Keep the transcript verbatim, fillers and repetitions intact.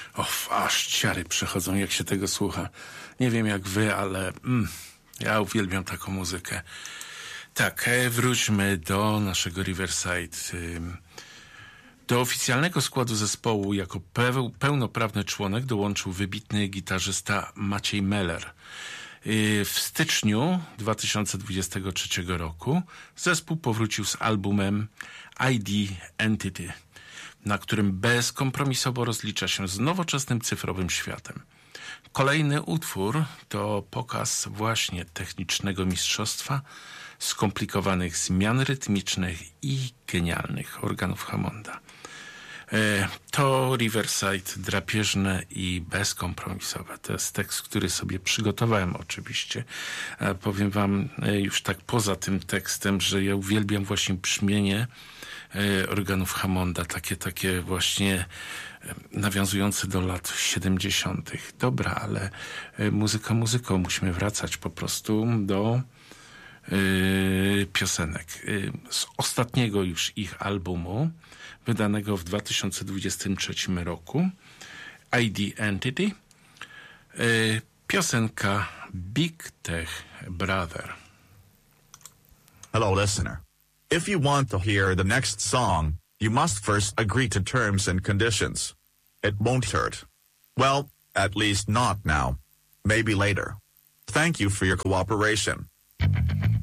O, aż ciary przechodzą, jak się tego słucha. Nie wiem jak wy, ale mm, ja uwielbiam taką muzykę. Tak, e, wróćmy do naszego Riverside. Do oficjalnego składu zespołu jako peł, pełnoprawny członek dołączył wybitny gitarzysta Maciej Meller. W styczniu dwa tysiące dwudziestego trzeciego roku zespół powrócił z albumem I D Entity, na którym bezkompromisowo rozlicza się z nowoczesnym cyfrowym światem. Kolejny utwór to pokaz właśnie technicznego mistrzostwa, skomplikowanych zmian rytmicznych i genialnych organów Hammonda. To Riverside drapieżne i bezkompromisowe. To jest tekst, który sobie przygotowałem oczywiście. Powiem wam już tak poza tym tekstem, że ja uwielbiam właśnie brzmienie organów Hammonda, takie, takie właśnie nawiązujące do lat siedemdziesiątych. Dobra, ale muzyka muzyką, musimy wracać po prostu do yy, piosenek. Z ostatniego już ich albumu, wydanego w dwa tysiące dwudziestym trzecim roku, I D Entity, yy, piosenka Big Tech Brother. Hello, listener. If you want to hear the next song, you must first agree to terms and conditions. It won't hurt. Well, at least not now. Maybe later. Thank you for your cooperation.